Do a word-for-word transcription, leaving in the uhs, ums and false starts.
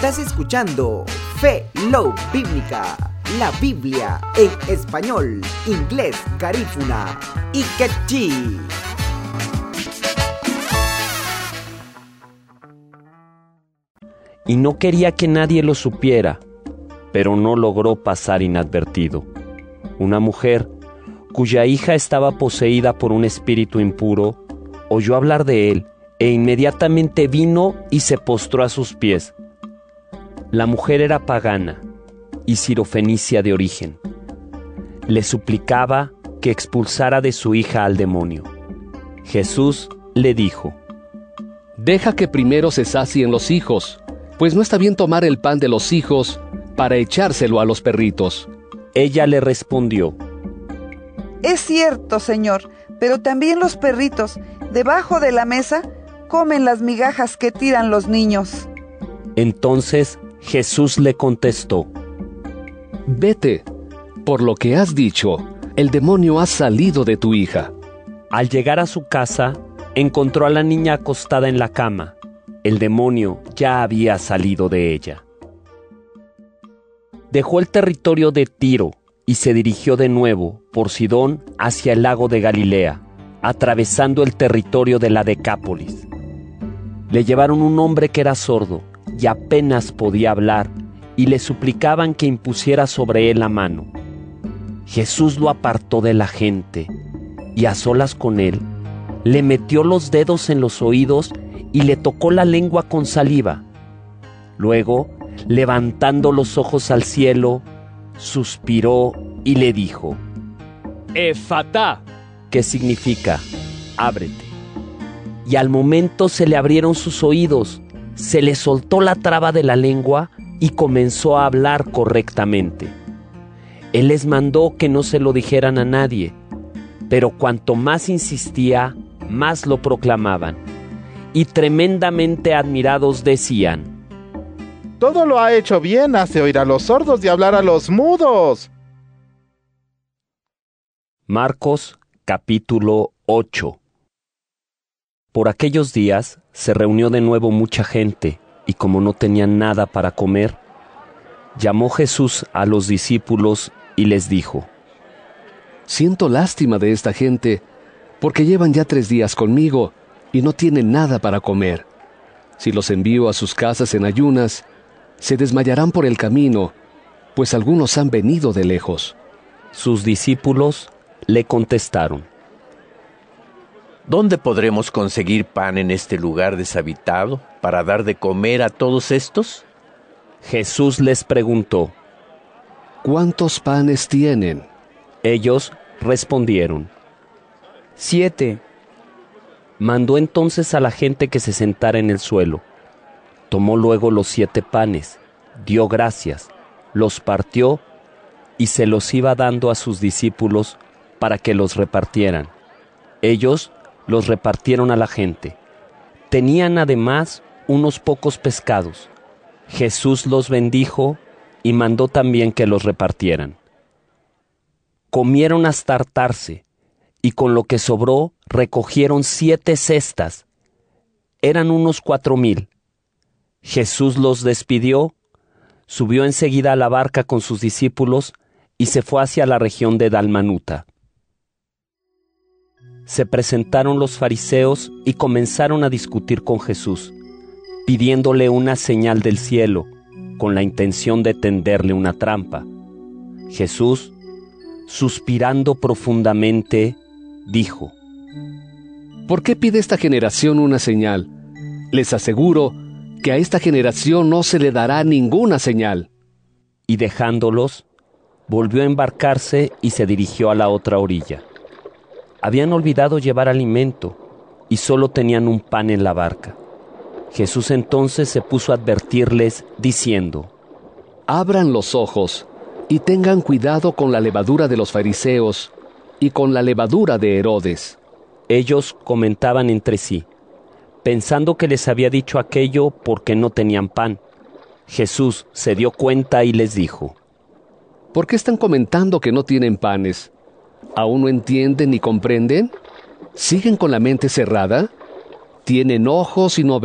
Estás escuchando Fe Love Bíblica, la Biblia en español, inglés, garífuna y quechí. Y no quería que nadie lo supiera, pero no logró pasar inadvertido. Una mujer, cuya hija estaba poseída por un espíritu impuro, oyó hablar de él e inmediatamente vino y se postró a sus pies. La mujer era pagana y sirofenicia de origen. Le suplicaba que expulsara de su hija al demonio. Jesús le dijo: «Deja que primero se sacien los hijos, pues no está bien tomar el pan de los hijos para echárselo a los perritos». Ella le respondió: «Es cierto, Señor, pero también los perritos, debajo de la mesa, comen las migajas que tiran los niños». Entonces Jesús le contestó: «Vete, por lo que has dicho, el demonio ha salido de tu hija». Al llegar a su casa, encontró a la niña acostada en la cama. El demonio ya había salido de ella. Dejó el territorio de Tiro y se dirigió de nuevo por Sidón hacia el lago de Galilea, atravesando el territorio de la Decápolis. Le llevaron un hombre que era sordo y apenas podía hablar, y le suplicaban que impusiera sobre él la mano. Jesús lo apartó de la gente, y a solas con él, le metió los dedos en los oídos y le tocó la lengua con saliva. Luego, levantando los ojos al cielo, suspiró y le dijo: «Efatá», que significa ábrete. Y al momento se le abrieron sus oídos, se le soltó la traba de la lengua y comenzó a hablar correctamente. Él les mandó que no se lo dijeran a nadie, pero cuanto más insistía, más lo proclamaban, y tremendamente admirados decían: «Todo lo ha hecho bien, hace oír a los sordos y hablar a los mudos». Marcos capítulo ocho. Por aquellos días se reunió de nuevo mucha gente, y como no tenían nada para comer, llamó Jesús a los discípulos y les dijo: «Siento lástima de esta gente, porque llevan ya tres días conmigo y no tienen nada para comer. Si los envío a sus casas en ayunas, se desmayarán por el camino, pues algunos han venido de lejos». Sus discípulos le contestaron: ¿Dónde podremos conseguir pan en este lugar deshabitado para dar de comer a todos estos? Jesús les preguntó: ¿Cuántos panes tienen? Ellos respondieron: Siete. Mandó entonces a la gente que se sentara en el suelo. Tomó luego los siete panes, dio gracias, los partió y se los iba dando a sus discípulos para que los repartieran. Ellos los repartieron a la gente. Tenían además unos pocos pescados. Jesús los bendijo y mandó también que los repartieran. Comieron hasta hartarse, y con lo que sobró recogieron siete cestas. Eran unos cuatro mil. Jesús los despidió, subió enseguida a la barca con sus discípulos y se fue hacia la región de Dalmanuta. Se presentaron los fariseos y comenzaron a discutir con Jesús, pidiéndole una señal del cielo, con la intención de tenderle una trampa. Jesús, suspirando profundamente, dijo: ¿Por qué pide esta generación una señal? Les aseguro que a esta generación no se le dará ninguna señal. Y dejándolos, volvió a embarcarse y se dirigió a la otra orilla. Habían olvidado llevar alimento y solo tenían un pan en la barca. Jesús entonces se puso a advertirles, diciendo: Abran los ojos y tengan cuidado con la levadura de los fariseos y con la levadura de Herodes. Ellos comentaban entre sí, pensando que les había dicho aquello porque no tenían pan. Jesús se dio cuenta y les dijo: ¿Por qué están comentando que no tienen panes? ¿Aún no entienden ni comprenden? ¿Siguen con la mente cerrada? ¿Tienen ojos y no ven?